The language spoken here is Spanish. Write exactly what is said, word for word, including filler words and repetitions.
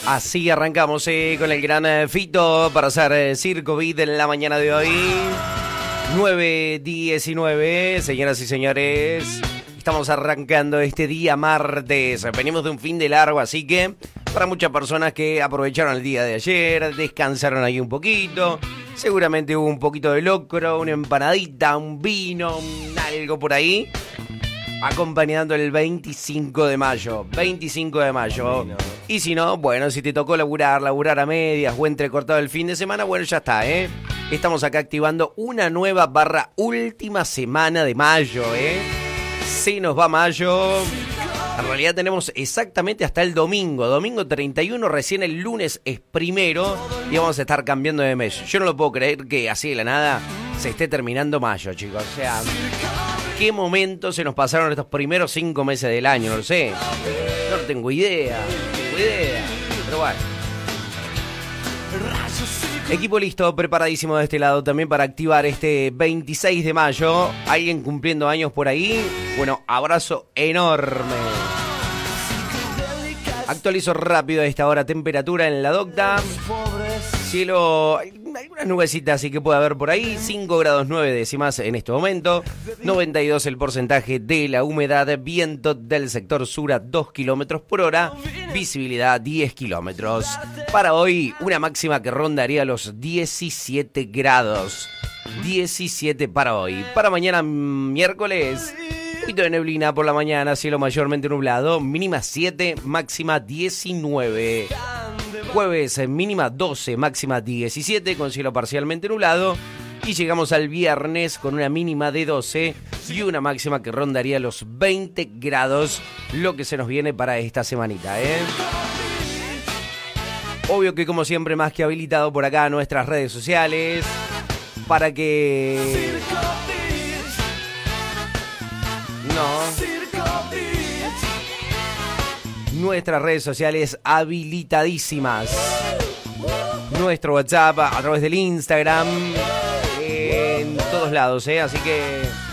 Así arrancamos eh, con el gran eh, Fito para hacer eh, Circo Beat en la mañana de hoy. nueve diecinueve, señoras y señores. Estamos arrancando este día martes. Venimos de un fin de largo, así que para muchas personas que aprovecharon el día de ayer, descansaron ahí un poquito. Seguramente hubo un poquito de locro, una empanadita, un vino, un algo por ahí. Acompañando el veinticinco de mayo. veinticinco de mayo. Y si no, bueno, si te tocó laburar, laburar a medias o entrecortado el fin de semana, bueno, ya está, ¿eh? Estamos acá activando una nueva barra última semana de mayo, ¿eh? Se nos va mayo. En realidad tenemos exactamente hasta el domingo. Domingo treinta y uno, recién el lunes es primero. Y vamos a estar cambiando de mes. Yo no lo puedo creer que así de la nada se esté terminando mayo, chicos. O sea, ¿qué momento se nos pasaron estos primeros cinco meses del año? No lo sé. No tengo idea. No tengo idea. Pero bueno. Equipo listo, preparadísimo de este lado también para activar este veintiséis de mayo. ¿Alguien cumpliendo años por ahí? Bueno, abrazo enorme. Actualizo rápido a esta hora temperatura en la docta. Cielo, algunas nubecitas así que puede haber por ahí. cinco grados nueve décimas en este momento. noventa y dos el porcentaje de la humedad. Viento del sector sur a dos kilómetros por hora. Visibilidad diez kilómetros. Para hoy, una máxima que rondaría los diecisiete grados. diecisiete para hoy. Para mañana, miércoles, un poquito de neblina por la mañana. Cielo mayormente nublado. Mínima siete, máxima diecinueve. Jueves, mínima doce, máxima diecisiete, con cielo parcialmente nublado. Y llegamos al viernes con una mínima de doce y una máxima que rondaría los veinte grados, lo que se nos viene para esta semanita, ¿eh? Obvio que, como siempre, más que habilitado por acá nuestras redes sociales para que... No... Nuestras redes sociales habilitadísimas. Nuestro WhatsApp a través del Instagram. En todos lados, ¿eh? Así que